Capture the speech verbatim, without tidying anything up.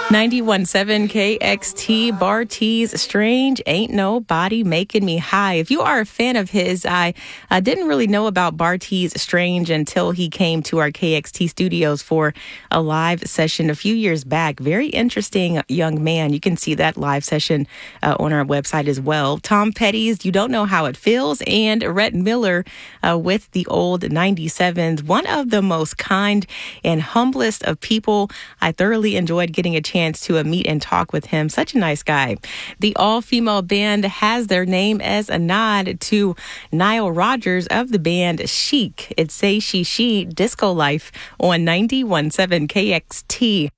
ninety-one point seven K X T, Bartees Strange, Ain't Nobody Making Me High. If you are a fan of his, I uh, didn't really know about Bartees Strange until he came to our K X T studios for a live session a few years back. Very interesting young man. You can see that live session uh, on our website as well. Tom Petty's You Don't Know How It Feels, and Rhett Miller uh, with the old ninety-sevens. One of the most kind and humblest of people. I thoroughly enjoyed getting a chance to uh, meet and talk with him. Such a nice guy. The all-female band has their name as a nod to Nile Rodgers of the band Chic. It's Say She She Disco Life on ninety-one point seven K X T.